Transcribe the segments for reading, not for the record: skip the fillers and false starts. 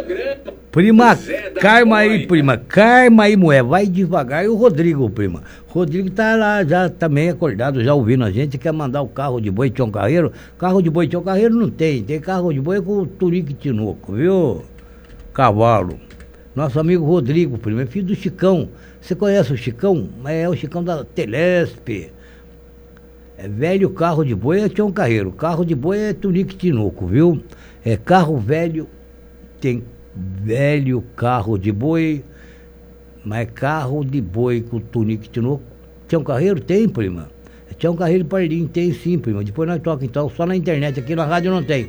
Prima, calma aí, prima. Calma aí, mulher. Vai devagar. E o Rodrigo, prima. Rodrigo tá lá já também acordado, já ouvindo a gente. Quer mandar o carro de boi Tião Carreiro. Carro de boi Tião Carreiro não tem. Tem carro de boi com o Tunique Tinoco, viu? Cavalo. Nosso amigo Rodrigo, prima. É filho do Chicão. Você conhece o Chicão? É o Chicão da Telesp. É velho carro de boi é Tião Carreiro. Carro de boi é Tunique Tinoco, viu? É carro velho. Tem velho carro de boi, mas carro de boi com Tunique Tinoco. Tião Carreiro tem, prima. Tião Carreiro Pardim tem sim, prima. Depois nós toca então, só na internet, aqui na rádio não tem.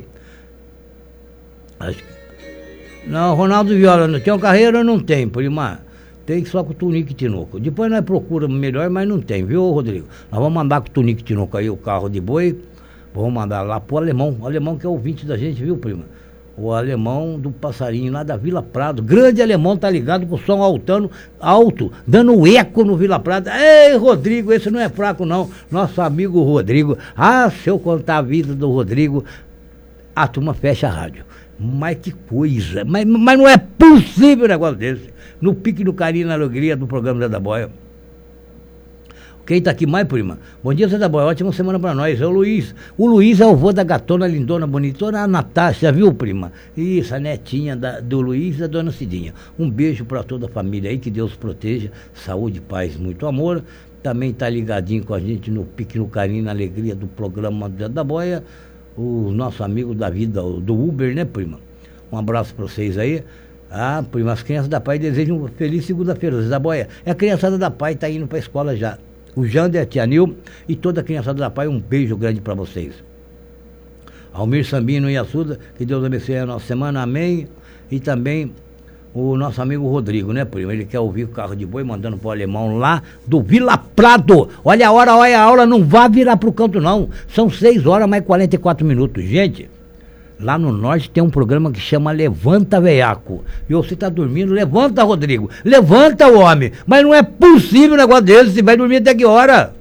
Não, Ronaldo Viola, no Tião Carreiro não tem, prima. Tem só com o Tunique Tinoco. Depois nós procuramos melhor, mas não tem, viu, Rodrigo? Nós vamos mandar com o Tunique Tinoco aí o carro de boi. Vamos mandar lá pro Alemão. O Alemão que é ouvinte da gente, viu, prima? O Alemão do Passarinho, lá da Vila Prado. Grande Alemão, tá ligado com o som alto, dando eco no Vila Prado. Ei, Rodrigo, esse não é fraco não. Nosso amigo Rodrigo. Ah, se eu contar a vida do Rodrigo, a turma fecha a rádio. Mas que coisa. Mas não é possível um negócio desse. No pique do carinho, na alegria do programa Zé da Boia. Quem tá aqui mais, prima? Bom dia, Zé da Boia. Ótima semana pra nós. É o Luiz. O Luiz é o vô da gatona, lindona, bonitona, a Natasha, viu, prima? Isso, a netinha do Luiz e da dona Cidinha. Um beijo pra toda a família aí, que Deus proteja. Saúde, paz, muito amor. Também tá ligadinho com a gente no pique, no carinho, na alegria do programa Zé da Boia. O nosso amigo da vida, do Uber, né, prima? Um abraço pra vocês aí. Ah, prima, as crianças da Pai desejam uma feliz segunda-feira, Zé da Boia. É a criançada da Pai, tá indo pra escola já. O Jander, a tia Nil e toda a criançada da Pai, um beijo grande para vocês. Almir Sambino e Assuda, que Deus abençoe a nossa semana, amém. E também o nosso amigo Rodrigo, né, primo? Ele quer ouvir o carro de boi, mandando pro Alemão lá do Vila Prado. Olha a hora, olha a hora, não vá virar pro canto não. São 6 horas mais 44 minutos, gente. Lá no norte tem um programa que chama Levanta Veiaco. E você tá dormindo, levanta, Rodrigo. Levanta, homem. Mas não é possível um negócio desse. Você vai dormir até que hora?